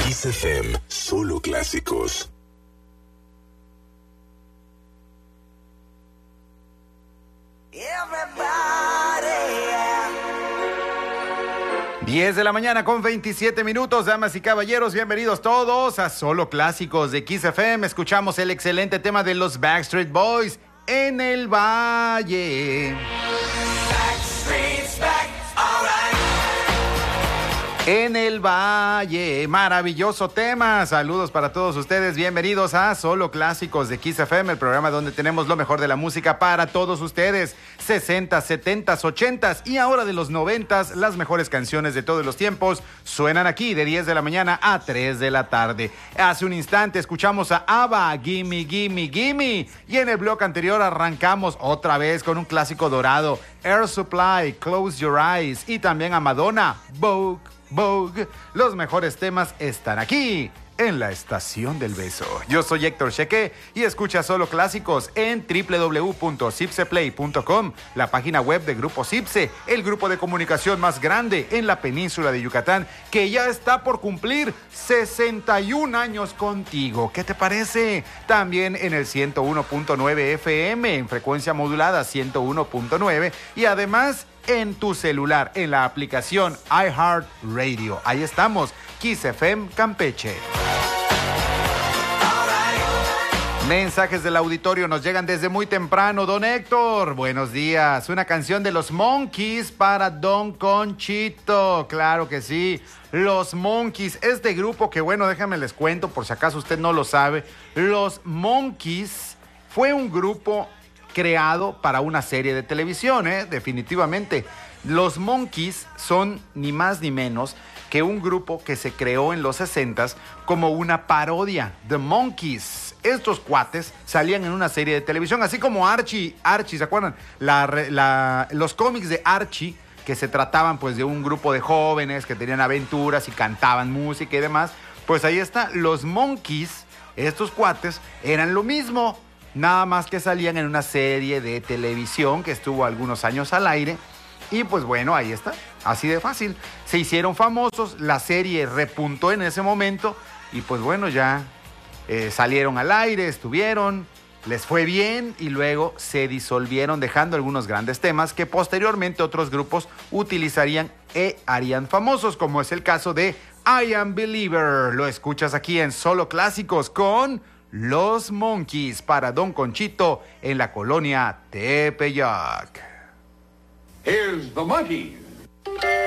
Kiss FM, solo clásicos. Everybody, yeah. 10 de la mañana con 27 minutos, damas y caballeros, bienvenidos todos a Solo Clásicos de Kiss FM. Escuchamos el excelente tema de los Backstreet Boys, En el Valle. Backstreet's back, all right. En el Valle, maravilloso tema. Saludos para todos ustedes, bienvenidos a Solo Clásicos de Kiss FM, el programa donde tenemos lo mejor de la música para todos ustedes. 60, 70, 80 y ahora de los 90, las mejores canciones de todos los tiempos suenan aquí de 10 de la mañana a 3 de la tarde. Hace un instante escuchamos a ABBA, Gimme, Gimme, Gimme. Y en el bloque anterior arrancamos otra vez con un clásico dorado, Air Supply, Close Your Eyes. Y también a Madonna, Vogue, Vogue. Los mejores temas están aquí en la Estación del Beso. Yo soy Héctor Cheque y escucha Solo Clásicos en www.cipseplay.com, la página web de Grupo Cipse, el grupo de comunicación más grande en la península de Yucatán, que ya está por cumplir 61 años contigo. ¿Qué te parece? También en el 101.9 FM, en frecuencia modulada 101.9 y además en tu celular, en la aplicación iHeartRadio. Ahí estamos, Kiss FM Campeche. Mensajes del auditorio nos llegan desde muy temprano. Don Héctor, buenos días. Una canción de los Monkees para Don Conchito. Claro que sí. Los Monkees, este grupo que, bueno, déjame les cuento por si acaso usted no lo sabe. Los Monkees fue un grupo creado para una serie de televisión, definitivamente. Los Monkees son ni más ni menos que un grupo que se creó en los 60s como una parodia, The Monkees. Estos cuates salían en una serie de televisión, así como Archie, ¿se acuerdan? Los cómics de Archie, que se trataban pues de un grupo de jóvenes que tenían aventuras y cantaban música y demás. Pues ahí está, los Monkees, estos cuates, eran lo mismo, nada más que salían en una serie de televisión que estuvo algunos años al aire. Y pues bueno, ahí está, así de fácil. Se hicieron famosos, la serie repuntó en ese momento y pues bueno, ya salieron al aire, estuvieron, les fue bien y luego se disolvieron dejando algunos grandes temas que posteriormente otros grupos utilizarían e harían famosos, como es el caso de I Am Believer. Lo escuchas aquí en Solo Clásicos con Los Monkees para Don Conchito en la colonia Tepeyac. Here's the Monkees.